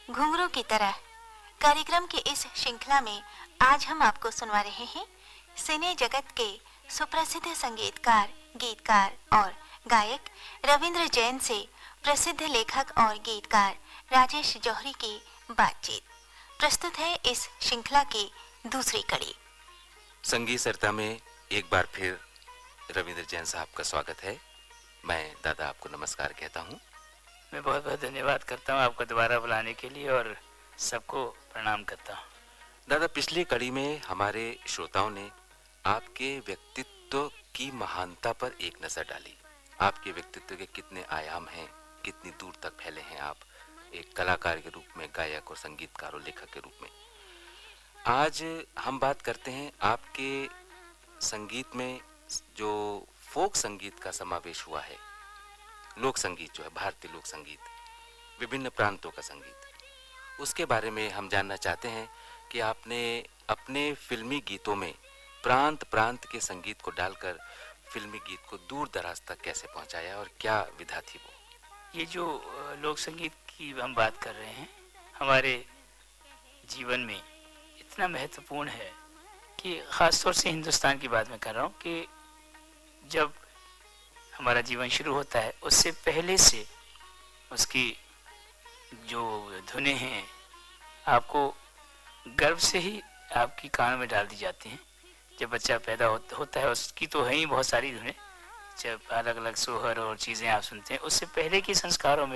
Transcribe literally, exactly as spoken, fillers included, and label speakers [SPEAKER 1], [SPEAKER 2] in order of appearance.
[SPEAKER 1] घुंघरू की तरह कार्यक्रम की इस श्रृंखला में आज हम आपको सुनवा रहे हैं सिने जगत के सुप्रसिद्ध संगीतकार, गीतकार और गायक रविंद्र जैन से प्रसिद्ध लेखक और गीतकार राजेश जौहरी की बातचीत। प्रस्तुत है इस श्रृंखला की दूसरी कड़ी।
[SPEAKER 2] संगीत सरिता में एक बार फिर रविंद्र जैन साहब का स्वागत है। मैं दादा आपको नमस्कार कहता हूँ।
[SPEAKER 3] मैं बहुत बहुत धन्यवाद करता हूँ आपको दोबारा बुलाने के लिए और सबको प्रणाम करता हूँ।
[SPEAKER 2] दादा, पिछली कड़ी में हमारे श्रोताओं ने आपके व्यक्तित्व की महानता पर एक नजर डाली। आपके व्यक्तित्व के कितने आयाम हैं, कितनी दूर तक फैले हैं आप एक कलाकार के रूप में, गायक और संगीतकार और लेखक के रूप में। आज हम बात करते हैं आपके संगीत में जो फोक संगीत का समावेश हुआ है, लोक संगीत जो है, भारतीय लोक संगीत, विभिन्न प्रांतों का संगीत, उसके बारे में हम जानना चाहते हैं कि आपने अपने फिल्मी गीतों में प्रांत प्रांत के संगीत को डालकर फिल्मी गीत को दूर दराज तक कैसे पहुंचाया और क्या विधा थी वो।
[SPEAKER 3] ये जो लोक संगीत की हम बात कर रहे हैं हमारे जीवन में इतना महत्वपूर्ण है कि ख़ासतौर से हिंदुस्तान की बात मैं कर रहा हूँ कि जब हमारा जीवन शुरू होता है उससे पहले से उसकी जो धुनें हैं आपको गर्भ से ही आपकी कान में डाल दी जाती हैं। जब बच्चा पैदा हो, होता है उसकी तो है ही बहुत सारी धुनें, जब अलग अलग सोहर और चीज़ें आप सुनते हैं, उससे पहले के संस्कारों में